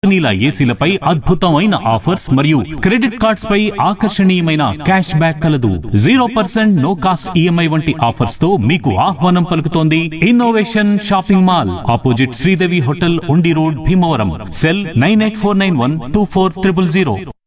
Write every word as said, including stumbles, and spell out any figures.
కంపెనీల ఏసీలపై అద్భుతమైన ఆఫర్స్ మరియు క్రెడిట్ కార్డ్స్ పై ఆకర్షణీయమైన క్యాష్ బ్యాక్ కలదు. Zero percent no cost EMI వంటి ఆఫర్స్ తో మీకు ఆహ్వానం పలుకుతోంది innovation shopping mall, opposite Sridevi hotel, ఉండి road, Bhimavaram. Cell nine eight four nine one two four triple zero.